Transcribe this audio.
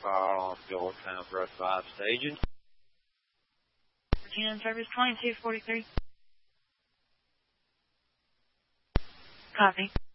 fire on fuel tank for 5 staging. Virginia Service 2243. Copy.